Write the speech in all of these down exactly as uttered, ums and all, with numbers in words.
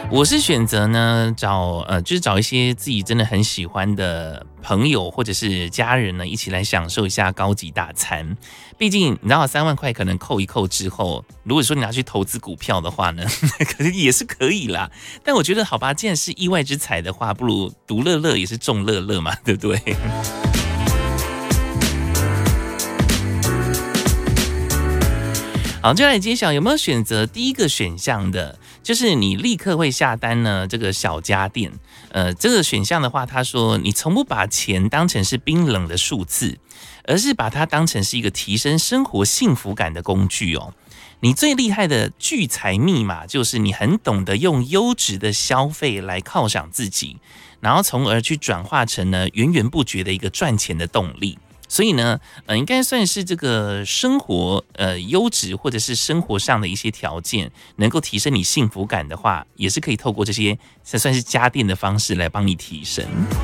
我是选择呢找呃，就是找一些自己真的很喜欢的朋友或者是家人呢，一起来享受一下高级大餐。毕竟你知道，三万块可能扣一扣之后，如果说你拿去投资股票的话呢，可能也是可以啦。但我觉得好吧，既然是意外之财的话，不如独乐乐也是众乐乐嘛，对不对？好，就来揭晓有没有选择第一个选项的，就是你立刻会下单呢这个小家电。呃，这个选项的话，他说你从不把钱当成是冰冷的数字，而是把它当成是一个提升生活幸福感的工具哦。你最厉害的聚财密码就是你很懂得用优质的消费来犒赏自己，然后从而去转化成呢源源不绝的一个赚钱的动力。所以呢，呃，应该算是这个生活呃优质或者是生活上的一些条件，能够提升你幸福感的话，也是可以透过这些算是家电的方式来帮你提升。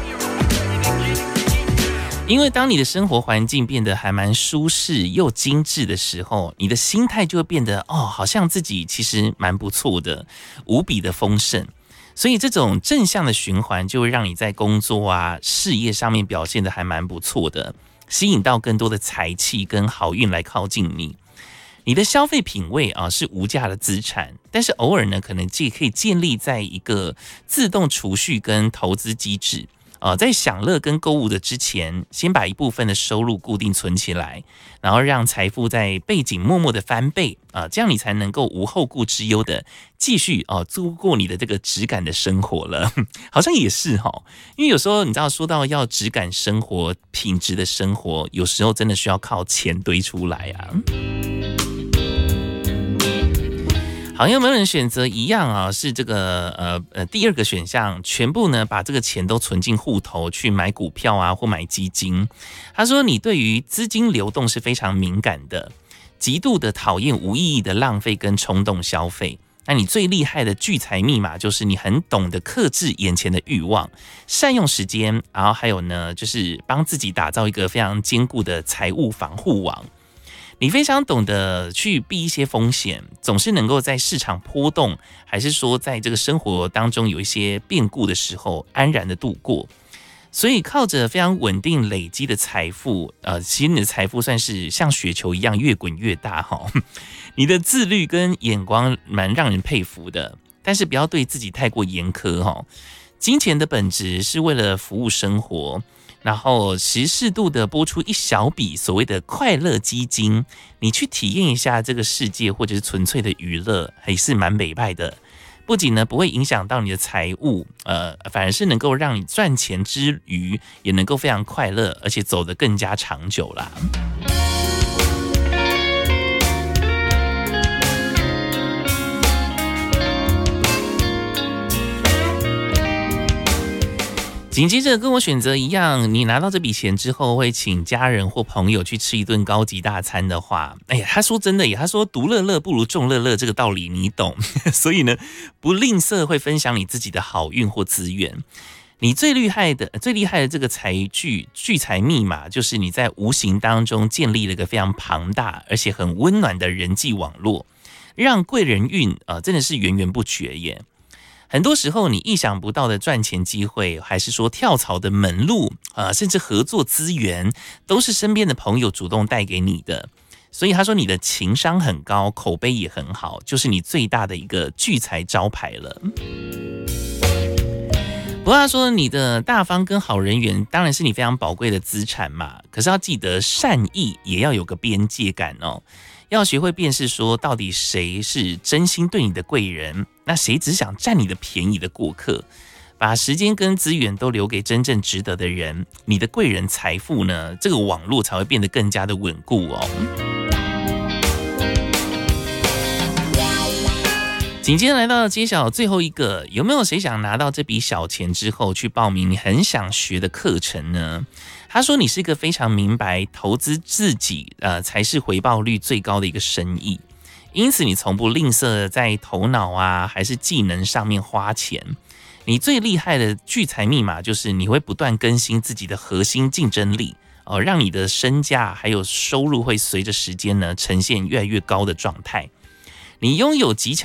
因为当你的生活环境变得还蛮舒适又精致的时候，你的心态就会变得哦，好像自己其实蛮不错的，无比的丰盛。所以这种正向的循环就会让你在工作啊、事业上面表现得还蛮不错的。吸引到更多的财气跟好运来靠近你。你的消费品味啊是无价的资产，但是偶尔呢，可能既可以建立在一个自动储蓄跟投资机制啊，在享乐跟购物的之前，先把一部分的收入固定存起来，然后让财富在背景默默的翻倍啊，这样你才能够无后顾之忧的继续啊度过你的这个质感的生活了。好像也是哈，因为有时候你知道，说到要质感生活、品质的生活，有时候真的需要靠钱堆出来啊。好，有没有人选择一样啊？是这个呃呃第二个选项，全部呢把这个钱都存进户头去买股票啊，或买基金。他说你对于资金流动是非常敏感的，极度的讨厌无意义的浪费跟冲动消费。那你最厉害的聚财密码就是你很懂得克制眼前的欲望，善用时间，然后还有呢就是帮自己打造一个非常坚固的财务防护网。你非常懂得去避一些风险，总是能够在市场波动，还是说在这个生活当中有一些变故的时候，安然的度过。所以靠着非常稳定累积的财富，呃，其实你的财富算是像雪球一样越滚越大哈。你的自律跟眼光蛮让人佩服的，但是不要对自己太过严苛哈。金钱的本质是为了服务生活。然后其实适度的拨出一小笔所谓的快乐基金，你去体验一下这个世界，或者是纯粹的娱乐，还是蛮美派的。不仅呢不会影响到你的财务，呃，反而是能够让你赚钱之余，也能够非常快乐，而且走得更加长久啦。紧接着跟我选择一样，你拿到这笔钱之后会请家人或朋友去吃一顿高级大餐的话，哎呀，他说真的耶，他说独乐乐不如众乐乐，这个道理你懂。所以呢，不吝啬会分享你自己的好运或资源。你最厉害的、最厉害的这个财聚聚财密码，就是你在无形当中建立了一个非常庞大而且很温暖的人际网络，让贵人运啊、呃、真的是源源不绝耶。很多时候，你意想不到的赚钱机会，还是说跳槽的门路啊、呃，甚至合作资源，都是身边的朋友主动带给你的。所以他说你的情商很高，口碑也很好，就是你最大的一个聚财招牌了。不过他说你的大方跟好人缘当然是你非常宝贵的资产嘛，可是要记得善意也要有个边界感哦。要学会辨识说到底谁是真心对你的贵人，那谁只想占你的便宜的过客。把时间跟资源都留给真正值得的人，你的贵人财富呢，这个网络才会变得更加的稳固哦。紧接着来到揭晓最后一个，有没有谁想拿到这笔小钱之后去报名你很想学的课程呢？他说你是一个非常明白投资自己呃才是回报率最高的一个生意，因此你从不吝啬在头脑啊还是技能上面花钱。你最厉害的聚财密码就是你会不断更新自己的核心竞争力哦，让你的身价还有收入会随着时间呢呈现越来越高的状态。你拥有极强